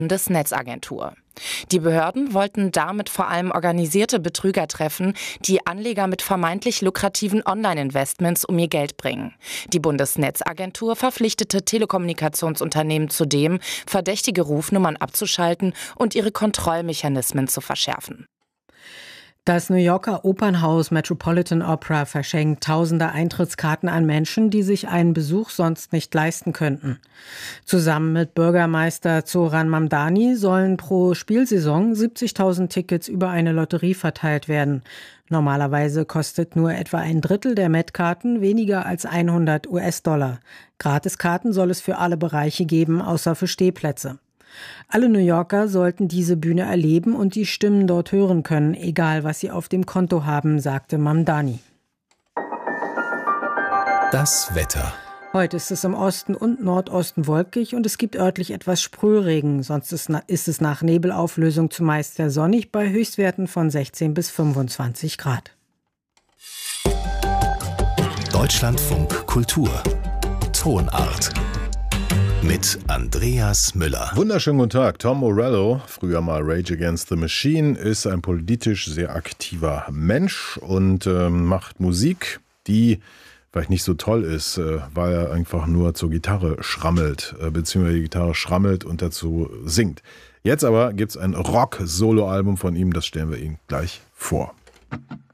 Bundesnetzagentur. Die Behörden wollten damit vor allem organisierte Betrüger treffen, die Anleger mit vermeintlich lukrativen Online-Investments um ihr Geld bringen. Die Bundesnetzagentur verpflichtete Telekommunikationsunternehmen zudem, verdächtige Rufnummern abzuschalten und ihre Kontrollmechanismen zu verschärfen. Das New Yorker Opernhaus Metropolitan Opera verschenkt tausende Eintrittskarten an Menschen, die sich einen Besuch sonst nicht leisten könnten. Zusammen mit Bürgermeister Zoran Mamdani sollen pro Spielsaison 70.000 Tickets über eine Lotterie verteilt werden. Normalerweise kostet nur etwa ein Drittel der Met-Karten weniger als 100 US-Dollar. Gratiskarten soll es für alle Bereiche geben, außer für Stehplätze. Alle New Yorker sollten diese Bühne erleben und die Stimmen dort hören können, egal was sie auf dem Konto haben, sagte Mamdani. Das Wetter. Heute ist es im Osten und Nordosten wolkig und es gibt örtlich etwas Sprühregen. Sonst ist es nach Nebelauflösung zumeist sehr sonnig bei Höchstwerten von 16 bis 25 Grad. Deutschlandfunk Kultur. Tonart. Mit Andreas Müller. Wunderschönen guten Tag. Tom Morello, früher mal Rage Against the Machine, ist ein politisch sehr aktiver Mensch und macht Musik, die vielleicht nicht so toll ist, weil er einfach nur zur Gitarre schrammelt, beziehungsweise die Gitarre schrammelt und dazu singt. Jetzt aber gibt es ein Rock-Solo-Album von ihm, das stellen wir Ihnen gleich vor.